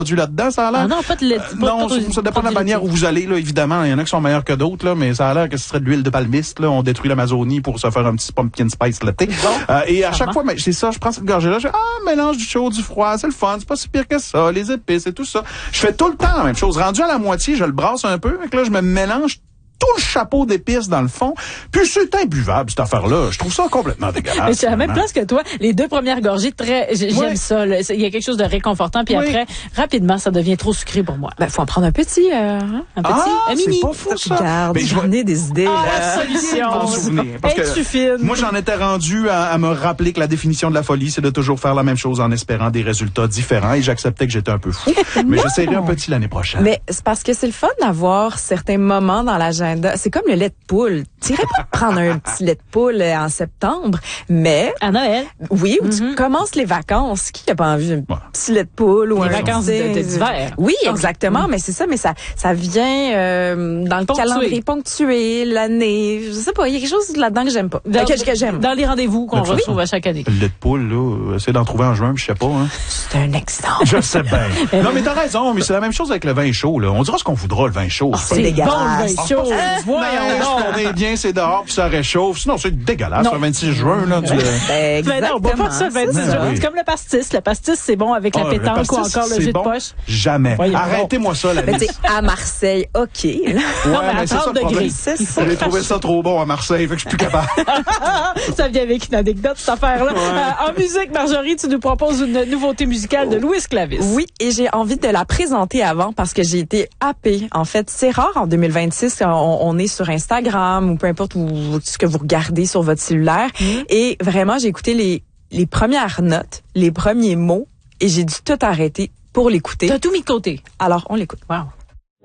là-dedans, ça a l'air. Ah non, pas de lait. Non, ça dépend de la manière où vous allez, là, évidemment. Il y en a qui sont meilleurs que d'autres, là, mais ça a l'air que ce serait de l'huile de palmiste, là. On détruit l'Amazonie pour se faire un petit pumpkin spice latte. Et à chaque fois, mais c'est ça, je prends cette gorgée-là, je fais, mélange du chaud, du froid, c'est le fun, c'est pas si pire que ça, les épices et tout ça. Je fais tout le temps la même chose. Rendu à la moitié, je le brasse un peu, et là, je me mélange tout le chapeau d'épices dans le fond. Puis c'est imbuvable, cette affaire-là. Je trouve ça complètement dégueulasse. Mais je suis à la même place que toi. Les 2 premières gorgées, j'aime ça. Là. Il y a quelque chose de réconfortant. Puis après, rapidement, ça devient trop sucré pour moi. Ben, faut en prendre un petit, un mini. C'est pas fou, ça. Regarde, j'en ai des idées, là. Solution. Parce que moi, j'en étais rendu à me rappeler que la définition de la folie, c'est de toujours faire la même chose en espérant des résultats différents. Et j'acceptais que j'étais un peu fou. Mais j'essaierai un petit l'année prochaine. Mais c'est parce que c'est le fun d'avoir certains moments dans l'agenda. C'est comme le lait de poule. Tu irais pas prendre un petit lait de poule en septembre, mais... À Noël. Oui, où tu commences les vacances. Qui n'a pas envie d'un petit lait de poule ou les vacances d'hiver. Oui, exactement. Mais c'est ça, mais ça vient dans le calendrier ponctué, l'année. Je sais pas, il y a quelque chose là-dedans que j'aime pas. Que j'aime. Dans les rendez-vous qu'on retrouve à chaque année. Le lait de poule, là, essaie d'en trouver en juin, je sais pas. Hein. C'est un exemple. Je sais bien. Non, mais t'as raison, mais c'est la même chose avec le vin chaud. Là. On dira ce qu'on voudra, le vin chaud. C'est dégueulasse. Bon, le vin chaud. On est bien, c'est dehors, puis ça réchauffe. Sinon, c'est dégueulasse. Le 26 juin, là. Ben non, on boit pas ça le 26 juin. C'est comme le pastis. Le pastis, c'est bon avec la pétanque ou encore le jus de poche. Jamais. Arrêtez-moi ça, la liste. À Marseille, OK. Non, mais à 30 degrés. J'ai trouvé ça trop bon à Marseille, fait que je suis plus capable. Ça vient avec une anecdote, cette affaire-là. En musique, Marjorie, tu nous proposes une nouveauté musicale de Louis Clavis. Oui, et j'ai envie de la présenter avant parce que j'ai été happée. En fait, c'est rare en 2026, on est sur Instagram ou peu importe ce que vous regardez sur votre cellulaire. Et vraiment, j'ai écouté les premières notes, les premiers mots, et j'ai dû tout arrêter pour l'écouter. T'as tout mis de côté. Alors, on l'écoute. Wow.